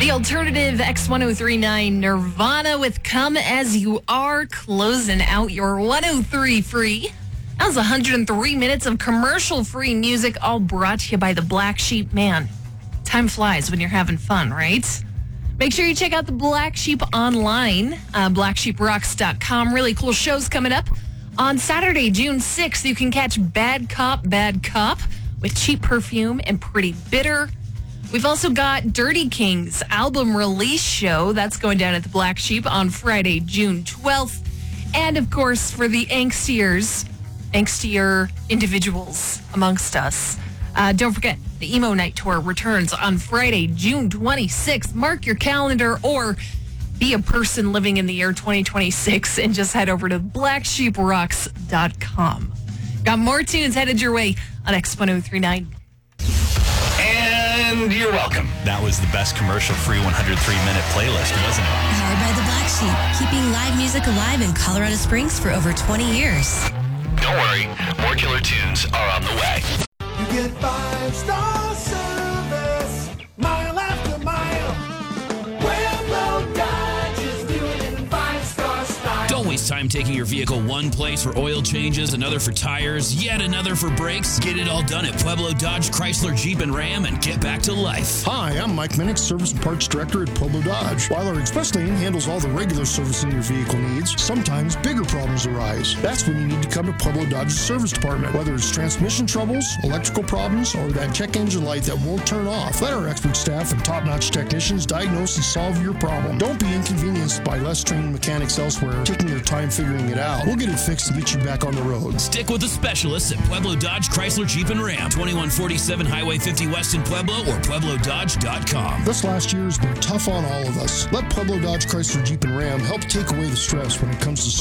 The alternative X1039 Nirvana with Come As You Are, closing out your 103 free. That was 103 minutes of commercial-free music, all brought to you by the Black Sheep. Man, time flies when you're having fun, right? Make sure you check out the Black Sheep online, blacksheeprocks.com. Really cool shows coming up. On Saturday, June 6th, you can catch Bad Cop with Cheap Perfume and Pretty Bitter. We've also got Dirty King's album release show. That's going down at the Black Sheep on Friday, June 12th. And, of course, for the angstier individuals amongst us, don't forget, the Emo Night Tour returns on Friday, June 26th. Mark your calendar or be a person living in the year 2026 and just head over to blacksheeprocks.com. Got more tunes headed your way on X1039. And you're welcome. That was the best commercial-free 103-minute playlist, wasn't it? Powered by the Black Sheep, keeping live music alive in Colorado Springs for over 20 years. Don't worry, more killer tunes are on the way. You get 5-star service, mile after mile. Pueblo Dodge is doing it in 5-star style. Don't waste time taking your vehicle one place for oil changes, another for tires, yet another for brakes. Get it all done at Pueblo Dodge, Chrysler, Jeep, and Ram and get back to life. Hi, I'm Mike Minnick, Service and Parts Director at Pueblo Dodge. While our express lane handles all the regular servicing your vehicle needs, sometimes bigger problems arise. That's when you need to come to Pueblo Dodge's service department. Whether it's transmission troubles, electrical problems, or that check engine light that won't turn off, let our expert staff and top-notch technicians diagnose and solve your problem. Don't be inconvenienced by less trained mechanics elsewhere taking your time figuring it out. We'll get it fixed and get you back on the road. Stick with the specialists at Pueblo Dodge, Chrysler, Jeep, and Ram. 2147 Highway 50 West in Pueblo or PuebloDodge.com. This last year has been tough on all of us. Let Pueblo Dodge, Chrysler, Jeep, and Ram help take away the stress when it comes to